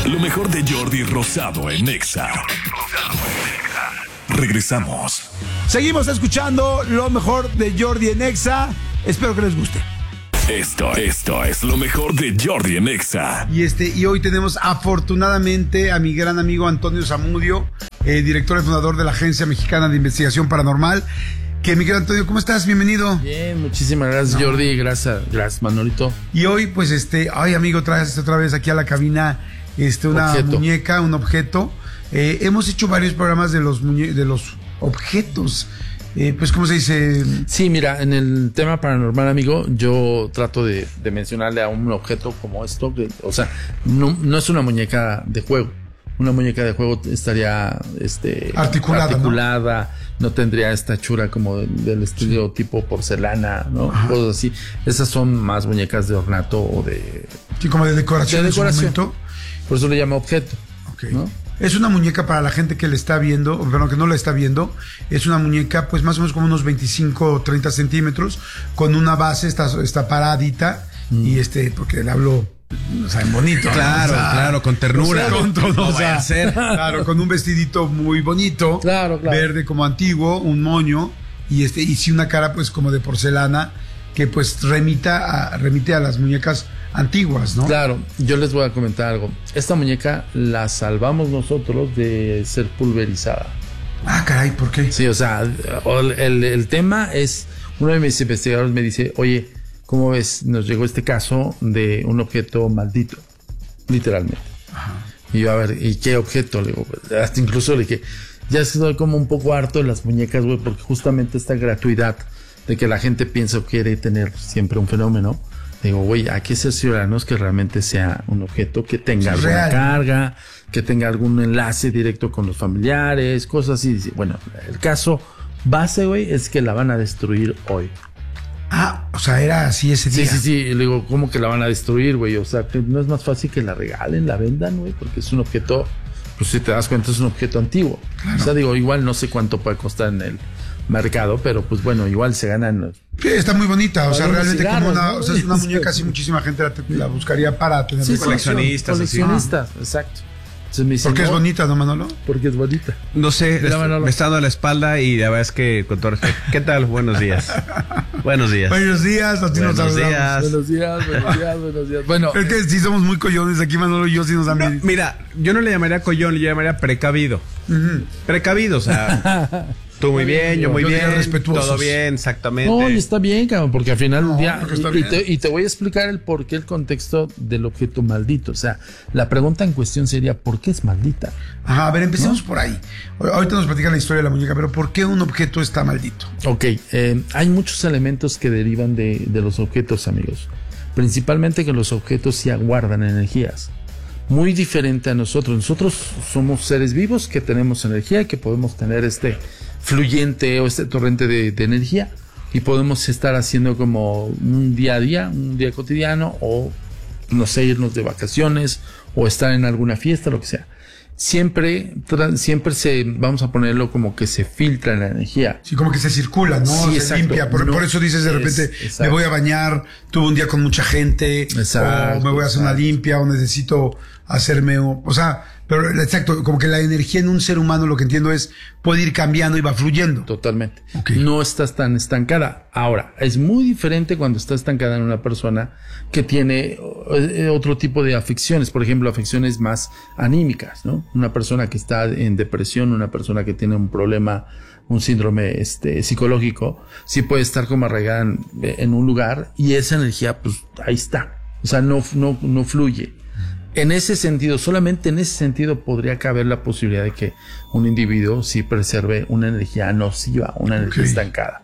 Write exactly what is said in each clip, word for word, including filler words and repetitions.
Lo mejor de Jordi Rosado en Exa. Regresamos. Seguimos escuchando lo mejor de Jordi en Exa. Espero que les guste. Esto, esto es lo mejor de Jordi en Exa. Y este, y hoy tenemos afortunadamente a mi gran amigo Antonio Zamudio, eh, director y fundador de la Agencia Mexicana de Investigación Paranormal. Que mi querido Antonio, ¿cómo estás? Bienvenido. Bien, muchísimas gracias, no. Jordi. Gracias, gracias, Manolito. Y hoy, pues, este, ay, amigo, traes otra vez aquí a la cabina este, una objeto. muñeca, un objeto. Eh, hemos hecho varios programas de los muñe de los objetos. Eh, pues, ¿cómo se dice? Sí, mira, en el tema paranormal, amigo, yo trato de, de mencionarle a un objeto como esto, que, o sea, no, no es una muñeca de juego. Una muñeca de juego estaría este, articulada, articulada ¿no? no tendría esta hechura como de, del estilo sí. tipo porcelana, ¿no? Ajá. Cosas así. Esas son más muñecas de ornato o de... Sí, como de decoración. De decoración. Por eso le llama objeto. Okay. ¿No? Es una muñeca para la gente que le está viendo, perdón, que no la está viendo. Es una muñeca, pues más o menos como unos veinticinco o treinta centímetros, con una base, está, está paradita, mm. y este, porque le hablo... O sea, en bonito. Claro, o sea, claro, con ternura. O sea, con todo, no o sea, a ser. Claro, con un vestidito muy bonito. Claro, claro. Verde como antiguo, un moño. Y este, y sí una cara pues como de porcelana, que pues remita a, remite a las muñecas antiguas, ¿no? Claro, yo les voy a comentar algo. Esta muñeca la salvamos nosotros de ser pulverizada. Ah, caray, ¿por qué? Sí, o sea, el, el, el tema es, uno de mis investigadores me dice, oye, ¿cómo ves? Nos llegó este caso de un objeto maldito, literalmente. Ajá. Y yo, a ver, ¿y qué objeto? Le digo, hasta incluso le dije, ya estoy como un poco harto de las muñecas, güey, porque justamente esta gratuidad de que la gente piensa o quiere tener siempre un fenómeno. Digo, güey, hay que ser ciudadanos que realmente sea un objeto que tenga alguna real. carga, que tenga algún enlace directo con los familiares, cosas así. Bueno, el caso base, güey, es que la van a destruir hoy. Ah, o sea, era así ese día. Sí, sí, sí. Y le digo, ¿cómo que la van a destruir, güey? O sea, que no es más fácil que la regalen, la vendan, güey, porque es un objeto, pues si te das cuenta, es un objeto antiguo. Claro. O sea, digo, igual no sé cuánto puede costar en el mercado, pero pues bueno, igual se ganan. Sí, está muy bonita, o sea, realmente cigarros, como una, ¿no? o sea, es una muñeca así, muchísima gente la, la buscaría para tener sí, coleccionistas. Coleccionistas, así. Exacto. Dicen, ¿por qué no? Es bonita, no, Manolo? Porque es bonita. No sé, les, me está dando la espalda y la verdad es que con todo respeto. ¿Qué tal? Buenos días. Buenos días. Buenos días, así buenos nos días. Buenos días, buenos días, buenos días. Bueno, es que sí somos muy collones aquí, Manolo y yo sí nos dan no, mira, yo no le llamaría collón, le llamaría precavido. Uh-huh. Precavido, o sea... Tú muy bien, yo muy yo bien, todo bien, exactamente. No, y está bien, cabrón, porque al final no, ya, y, y, te, y te voy a explicar el porqué, el contexto del objeto maldito. O sea, la pregunta en cuestión sería, ¿por qué es maldita? Ajá, a ver, empecemos ¿no? por ahí. Ahorita nos platican la historia de la muñeca, pero ¿por qué un objeto está maldito? Ok, eh, hay muchos elementos que derivan de, de los objetos, amigos. Principalmente que los objetos sí aguardan energías. Muy diferente a nosotros. Nosotros somos seres vivos que tenemos energía y que podemos tener este fluyente o este torrente de, de energía y podemos estar haciendo como un día a día, un día cotidiano o no sé, irnos de vacaciones o estar en alguna fiesta, lo que sea. Siempre, tra- siempre se, vamos a ponerlo como que se filtra la energía. Sí, como que se circula, ¿no? Sí, se exacto. limpia. Por, no, por eso dices de repente, es, me voy a bañar, tuve un día con mucha gente, exacto, o me voy a hacer exacto. una limpia, o necesito hacerme, o, o sea, pero exacto, como que la energía en un ser humano, lo que entiendo es, puede ir cambiando y va fluyendo. Totalmente. Okay. No estás tan estancada. Ahora, es muy diferente cuando está estancada en una persona que tiene otro tipo de afecciones, por ejemplo, afecciones más anímicas, ¿no? Una persona que está en depresión, una persona que tiene un problema, un síndrome este, psicológico, sí puede estar como arraigada en, en un lugar y esa energía, pues, ahí está. O sea, no, no, no fluye. En ese sentido, solamente en ese sentido podría caber la posibilidad de que un individuo sí preserve una energía nociva, una energía okay. estancada.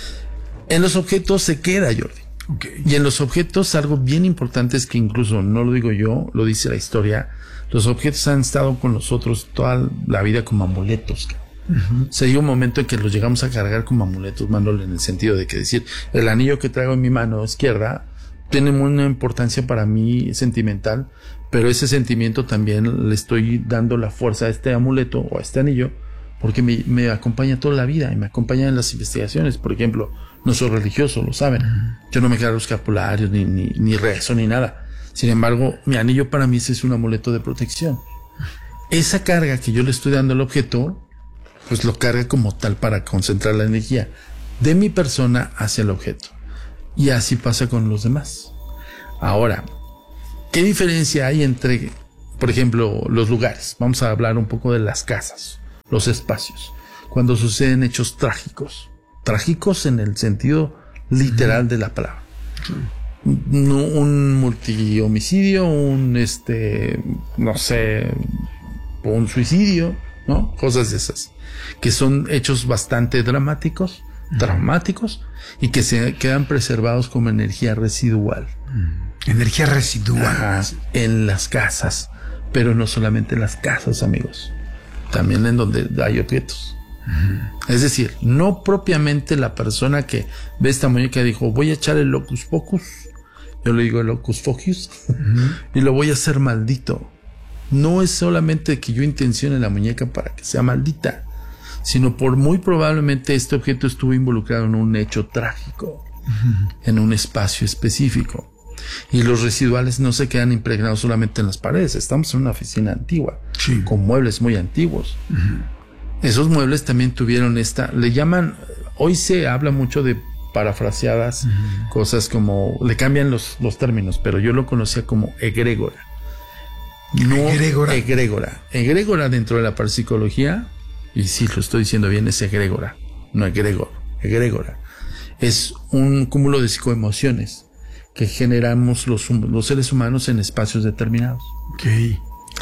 En los objetos se queda, Jordi. Okay. Y en los objetos algo bien importante es que incluso, no lo digo yo, lo dice la historia, los objetos han estado con nosotros toda la vida como amuletos. Uh-huh. O sea, llega un momento en que los llegamos a cargar como amuletos, Manolo, en el sentido de que decir, el anillo que traigo en mi mano izquierda tiene una importancia para mí sentimental, pero ese sentimiento también le estoy dando la fuerza a este amuleto o a este anillo porque me, me acompaña toda la vida y me acompaña en las investigaciones. Por ejemplo, no soy religioso, lo saben. Yo no me cargo escapularios ni, ni, ni rezo ni nada. Sin embargo, mi anillo para mí ese es un amuleto de protección. Esa carga que yo le estoy dando al objeto, pues lo carga como tal para concentrar la energía de mi persona hacia el objeto. Y así pasa con los demás. Ahora, ¿qué diferencia hay entre, por ejemplo, los lugares? Vamos a hablar un poco de las casas, los espacios. Cuando suceden hechos trágicos. Trágicos en el sentido literal de la palabra. Sí. No, un multihomicidio, un este, no sé, un suicidio, ¿no? Cosas de esas. Que son hechos bastante dramáticos, uh-huh. traumáticos, y que se quedan preservados como energía residual. Uh-huh. Energía residual. Ajá, en las casas. Pero no solamente en las casas, amigos. También en donde hay objetos. Uh-huh. Es decir, no propiamente la persona que ve esta muñeca y dijo, voy a echar el locus pocus. Yo le digo el locus focus. Uh-huh. Y lo voy a hacer maldito. No es solamente que yo intencione la muñeca para que sea maldita, sino por muy probablemente este objeto estuvo involucrado en un hecho trágico, uh-huh. en un espacio específico. Y los residuales no se quedan impregnados solamente en las paredes. Estamos en una oficina antigua, sí. con muebles muy antiguos. Uh-huh. Esos muebles también tuvieron esta, le llaman, hoy se habla mucho de parafraseadas, uh-huh. cosas como, le cambian los, los términos, pero yo lo conocía como egrégora. No egrégora. Egrégora. Egrégora dentro de la parapsicología, y sí lo estoy diciendo bien, es egrégora, no egregor, egrégora. Es un cúmulo de psicoemociones que generamos los, los seres humanos en espacios determinados. Okay.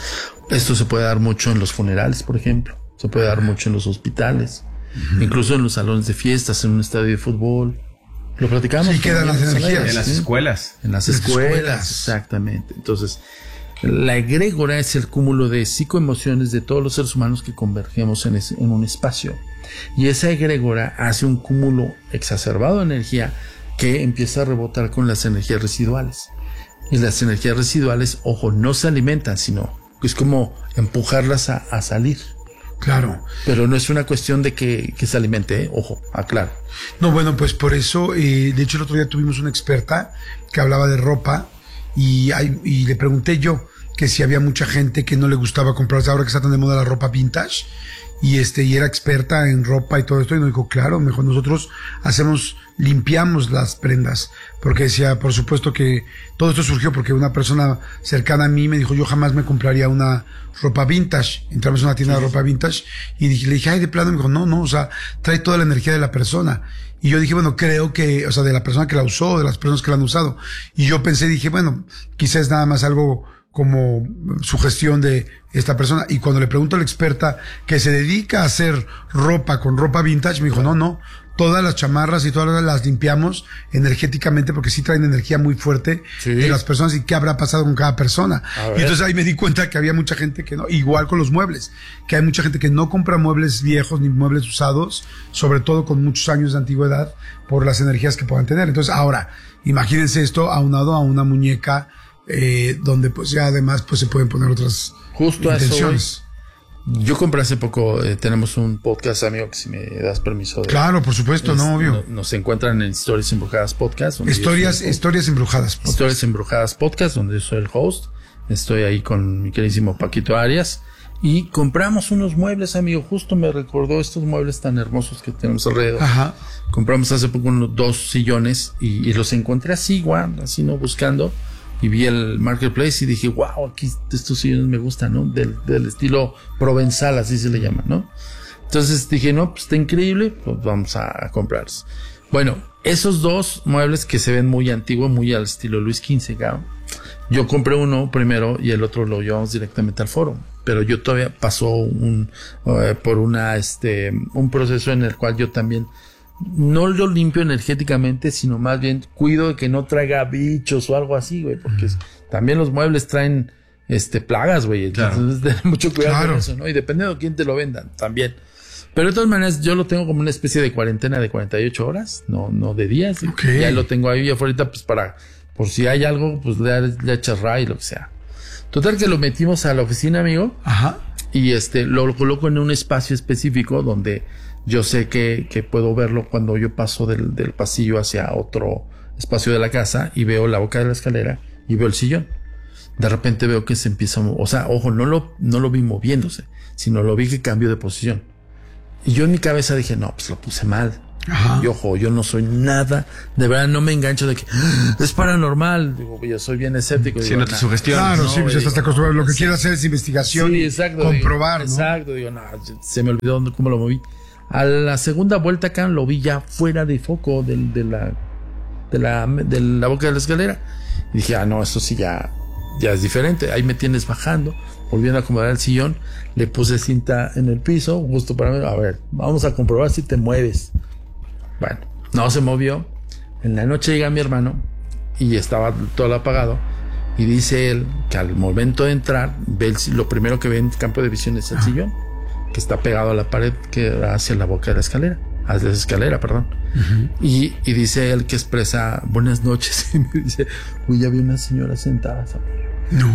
Esto se puede dar mucho en los funerales, por ejemplo. Se puede dar mucho en los hospitales, uh-huh. incluso en los salones de fiestas, en un estadio de fútbol. Lo platicamos. Sí, quedan las energías. En las ¿sí? escuelas. En las escuelas, escuelas, exactamente. Entonces, la egrégora es el cúmulo de psicoemociones de todos los seres humanos que convergemos en, ese, en un espacio. Y esa egrégora hace un cúmulo exacerbado de energía que empieza a rebotar con las energías residuales. Y las energías residuales, ojo, no se alimentan, sino es como empujarlas a, a salir. Claro. Pero no es una cuestión de que, que se alimente, ¿eh? Ojo, aclaro. No, bueno, pues por eso, eh, de hecho el otro día tuvimos una experta que hablaba de ropa y, hay, y le pregunté yo que si había mucha gente que no le gustaba comprarse ahora que está tan de moda la ropa vintage y este y era experta en ropa y todo esto y nos dijo, claro, mejor nosotros hacemos, limpiamos las prendas, porque decía, por supuesto que todo esto surgió porque una persona cercana a mí me dijo, yo jamás me compraría una ropa vintage. Entramos a una tienda sí. de ropa vintage y dije, le dije, ay, de plano, me dijo, no, no, o sea, trae toda la energía de la persona. Y yo dije, bueno, creo que, o sea, de la persona que la usó, de las personas que la han usado. Y yo pensé, dije, bueno, quizás nada más algo como sugestión de esta persona. Y cuando le pregunto a la experta que se dedica a hacer ropa con ropa vintage, me dijo, no, no, todas las chamarras y todas las limpiamos energéticamente porque sí traen energía muy fuerte sí. de las personas y qué habrá pasado con cada persona. Y entonces ahí me di cuenta que había mucha gente que no, igual con los muebles, que hay mucha gente que no compra muebles viejos ni muebles usados, sobre todo con muchos años de antigüedad, por las energías que puedan tener. Entonces ahora, imagínense esto aunado a una muñeca Eh, donde pues ya además pues se pueden poner otras justo intenciones. A eso, yo compré hace poco, eh, tenemos un podcast, amigo, que si me das permiso de, claro, por supuesto, es, no, obvio. No, nos encuentran en Historias Embrujadas Podcast. Historias, soy, Historias Embrujadas Podcast. Historias Embrujadas Podcast, donde yo soy el host. Estoy ahí con mi queridísimo Paquito Arias. Y compramos unos muebles, amigo. Justo me recordó estos muebles tan hermosos que tenemos alrededor. Ajá. Compramos hace poco unos dos sillones y, y los encontré así, igual, así no buscando. Y vi el marketplace y dije, wow, aquí estos sillones me gustan, ¿no? Del, del estilo provenzal, así se le llama, ¿no? Entonces dije, no, pues está increíble, pues vamos a, a comprarlos. Bueno, esos dos muebles que se ven muy antiguos, muy al estilo Luis quince, cabrón. Yo compré uno primero y el otro lo llevamos directamente al foro. Pero yo todavía pasó un, uh, por una, este, un proceso en el cual yo también no lo limpio energéticamente, sino más bien cuido de que no traiga bichos o algo así, güey, porque mm. también los muebles traen este plagas, güey, entonces claro. ten mucho cuidado claro. con eso, ¿no? Y dependiendo de quién te lo vendan, también. Pero de todas maneras, yo lo tengo como una especie de cuarentena de cuarenta y ocho horas, no no de días. Okay. Ya lo tengo ahí afuera, pues para, por si hay algo, pues le, le echas ray, lo que sea. Total que lo metimos a la oficina, amigo. Ajá. Y este, lo coloco en un espacio específico donde yo sé que, que puedo verlo cuando yo paso del, del pasillo hacia otro espacio de la casa y veo la boca de la escalera y veo el sillón. de repente veo que se empieza a mover. O sea, ojo, no lo, no lo vi moviéndose, sino lo vi que cambió de posición. Y yo en mi cabeza dije, no, pues lo puse mal. Ajá. Y ojo, yo no soy nada, de verdad no me engancho de que es paranormal. Digo, yo soy bien escéptico. Si no te sugestionas. Claro, no, sí, pues estás acostumbrado. Lo que quiero hacer es investigación. Sí, exacto. Comprobar, digo, ¿no? Exacto, digo, no, se me olvidó cómo lo moví. A la segunda vuelta acá lo vi ya fuera de foco del, de la de la de la boca de la escalera. Y dije, ah, no, esto sí ya, ya es diferente. Ahí me tienes bajando, volviendo a acomodar el sillón, le puse cinta en el piso, justo para mí, a ver, vamos a comprobar si te mueves. Bueno, no se movió. En la noche llega mi hermano y estaba todo apagado. Y dice él que al momento de entrar, ve el, lo primero que ve en el campo de visión es el sillón, que está pegado a la pared que da hacia la boca de la escalera, hacia la escalera, perdón. Uh-huh. Y, y dice él que expresa buenas noches. Y me dice, uy, ya vi una señora sentada. No.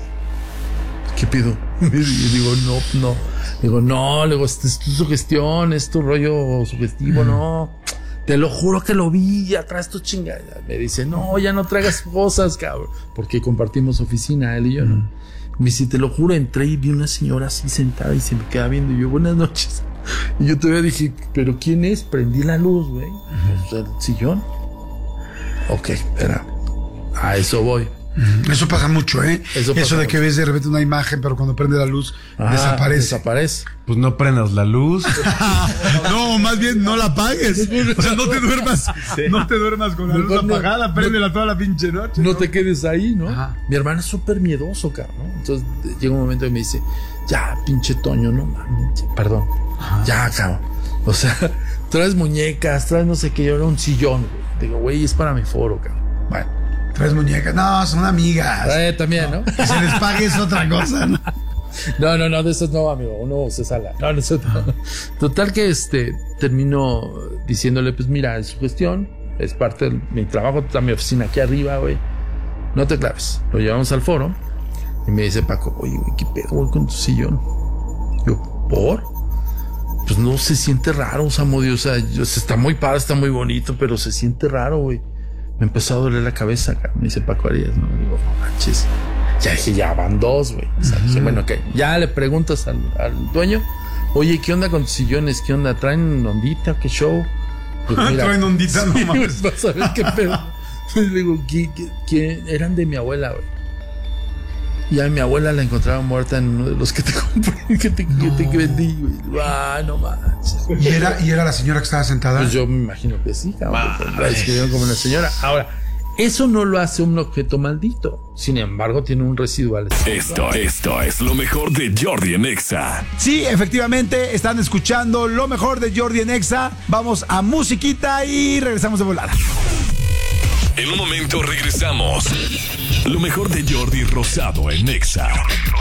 ¿Qué pido? Y digo, no, no. Digo, no, le digo, es tu sugestión, es tu rollo sugestivo, mm. no. Te lo juro que lo vi, ya traes tu chingada. Me dice, no, ya no traigas cosas, cabrón. Porque compartimos oficina, él y yo, ¿no? Mm. Me dice, te lo juro, entré y vi una señora así sentada y se me queda viendo. Y yo, buenas noches. Y yo todavía dije, ¿pero quién es? Prendí la luz, güey. Mm. ¿El sillón? Ok, espera. A eso voy. Eso pasa mucho, ¿eh? Eso, Eso de que mucho. ves de repente una imagen, pero cuando prende la luz, ah, desaparece. Desaparece. Pues no prendas la luz. No, más bien no la apagues. O sea, no te duermas, sí. no te duermas con la luz no, apagada, no, préndela toda la pinche noche. No, no te quedes ahí, ¿no? Ajá. Mi hermano es súper miedoso, cabrón, ¿no? Entonces llega un momento y me dice, ya, pinche Toño, no mames, perdón. Ajá. Ya, cabrón. O sea, traes muñecas, traes no sé qué, yo era un sillón, güey. Digo, güey, es para mi foro, cabrón. Bueno. Tres muñecas. No, son amigas. Eh, también, ¿no? Que se les pague es otra cosa, ¿no? No, no, no, de esas no, amigo. Uno se sala. No, no, eso no. Total que este termino diciéndole, pues mira, es su gestión, es parte de mi trabajo, está mi oficina aquí arriba, güey. No te claves. Lo llevamos al foro y me dice Paco, oye, güey, ¿qué pedo, güey, con tu sillón? Yo, ¿por? Pues no se siente raro, Samudio. O sea, yo, está muy padre, está muy bonito, pero se siente raro, güey. Me empezó a doler la cabeza, me dice Paco Arias, ¿no? Digo, no manches. Ya dije, ya van dos, güey. O sea, uh-huh. dije, bueno, ok. Ya le preguntas al, al dueño, oye, ¿qué onda con tus sillones? ¿Qué onda? ¿Traen ondita? ¿Qué show? Pues, mira, ¿traen ondita? Sí, no mames. Vas a ver qué pedo. Le digo, ¿qué, qué, qué? Eran de mi abuela, güey. Y a mi abuela la encontraba muerta en uno de los que te compré, que te, no. que te vendí, güey. Ah, no manches. ¿Y era, ¿Y era la señora que estaba sentada? Pues yo me imagino que sí, cabrón. La describieron como una señora. Ahora, eso no lo hace un objeto maldito. Sin embargo, tiene un residual. Esto, esto es lo mejor de Jordi en Exa. Sí, efectivamente, están escuchando lo mejor de Jordi en Exa. Vamos a musiquita y regresamos de volada. En un momento regresamos. Lo mejor de Jordi Rosado en Exa.